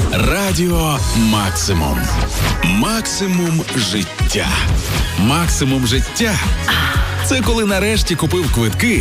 Радіо Максимум. Максимум життя. Максимум життя – це коли нарешті купив квитки